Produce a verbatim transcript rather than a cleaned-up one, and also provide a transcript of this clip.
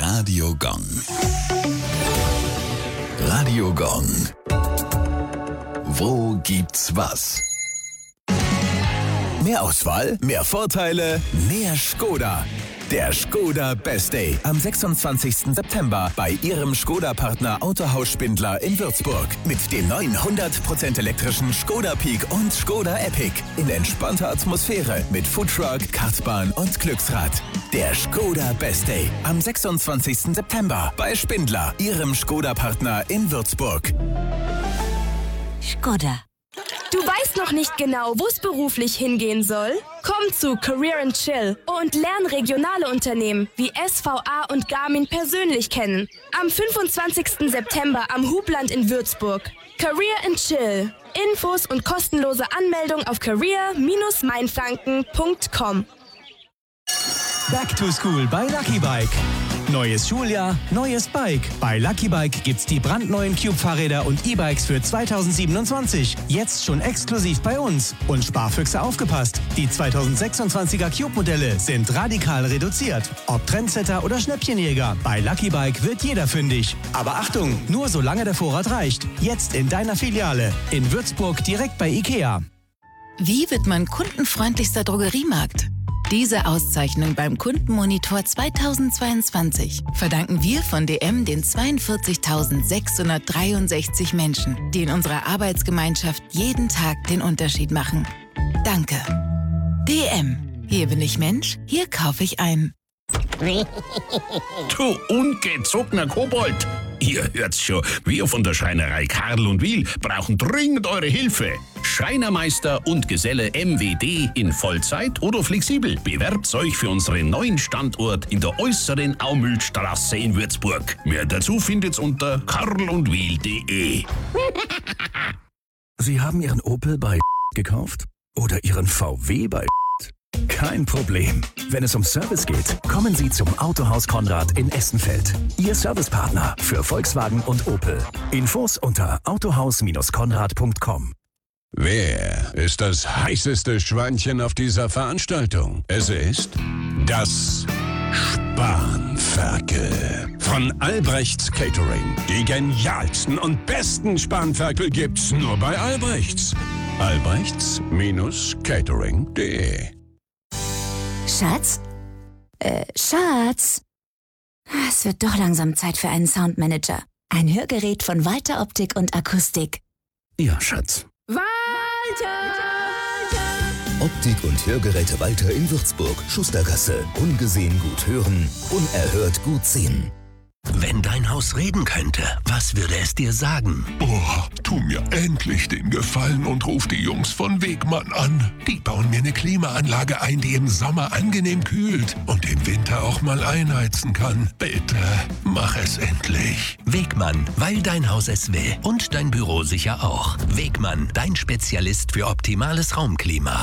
Radio Gong. Radio Gong. Wo gibt's was? Mehr Auswahl, mehr Vorteile, mehr Skoda. Der Skoda Best Day am sechsundzwanzigsten September bei Ihrem Skoda-Partner Autohaus Spindler in Würzburg. Mit dem neuen hundert Prozent elektrischen Skoda Peak und Skoda Epic. In entspannter Atmosphäre mit Foodtruck, Kartbahn und Glücksrad. Der Skoda Best Day am sechsundzwanzigsten September bei Spindler, Ihrem Skoda-Partner in Würzburg. Skoda. Du weißt noch nicht genau, wo es beruflich hingehen soll? Komm zu Career and Chill und lern regionale Unternehmen wie S V A und Garmin persönlich kennen. Am fünfundzwanzigsten September am Hubland in Würzburg. Career and Chill. Infos und kostenlose Anmeldung auf career Bindestrich mainfranken Punkt com. Back to School bei Lucky Bike. Neues Schuljahr, neues Bike. Bei Lucky Bike gibt's die brandneuen Cube-Fahrräder und E-Bikes für zweitausendsiebenundzwanzig. Jetzt schon exklusiv bei uns. Und Sparfüchse aufgepasst. Die zweitausendsechsundzwanziger Cube-Modelle sind radikal reduziert. Ob Trendsetter oder Schnäppchenjäger, bei Lucky Bike wird jeder fündig. Aber Achtung, nur solange der Vorrat reicht. Jetzt in deiner Filiale. In Würzburg direkt bei Ikea. Wie wird man kundenfreundlichster Drogeriemarkt? Diese Auszeichnung beim Kundenmonitor zweitausendzweiundzwanzig verdanken wir von D M den zweiundvierzigtausendsechshundertdreiundsechzig Menschen, die in unserer Arbeitsgemeinschaft jeden Tag den Unterschied machen. Danke. D M. Hier bin ich Mensch, hier kaufe ich ein. Du ungezogener Kobold! Ihr hört's schon, wir von der Schreinerei Karl und Wiel brauchen dringend eure Hilfe. Schreinermeister und Geselle M W D in Vollzeit oder flexibel. Bewerbt euch für unseren neuen Standort in der äußeren Aumühlstraße in Würzburg. Mehr dazu findet's unter karlundwiel punkt de. Sie haben Ihren Opel bei gekauft? Oder Ihren V W bei Kein Problem. Wenn es um Service geht, kommen Sie zum Autohaus Konrad in Essenfeld. Ihr Servicepartner für Volkswagen und Opel. Infos unter autohaus Konrad punkt com. Wer ist das heißeste Schweinchen auf dieser Veranstaltung? Es ist das Spanferkel von Albrechts Catering. Die genialsten und besten Spanferkel gibt's nur bei Albrechts. albrechts Catering punkt de. Schatz? Äh, Schatz? Es wird doch langsam Zeit für einen Soundmanager. Ein Hörgerät von Walter Optik und Akustik. Ja, Schatz. Walter! Optik und Hörgeräte Walter in Würzburg. Schustergasse. Ungesehen gut hören, unerhört gut sehen. Wenn dein Haus reden könnte, was würde es dir sagen? Oh, tu mir endlich den Gefallen und ruf die Jungs von Wegmann an. Die bauen mir eine Klimaanlage ein, die im Sommer angenehm kühlt und im Winter auch mal einheizen kann. Bitte, mach es endlich. Wegmann, weil dein Haus es will und dein Büro sicher auch. Wegmann, dein Spezialist für optimales Raumklima.